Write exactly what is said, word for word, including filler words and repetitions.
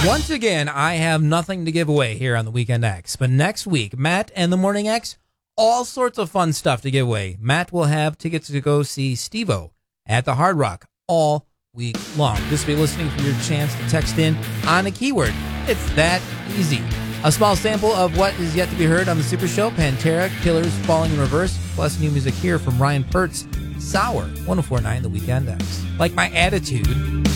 Once again, I have nothing to give away here on the Weekend X. But next week, Matt and the Morning X, all sorts of fun stuff to give away. Matt will have tickets to go see Steve-O at the Hard Rock all week long. Just be listening for your chance to text in on a keyword. It's that easy. A small sample of what is yet to be heard on the Super Show: Pantera, Killers, Falling in Reverse, plus new music here from Ryan Pertz, Sour, one oh four point nine The Weekend X. Like my attitude.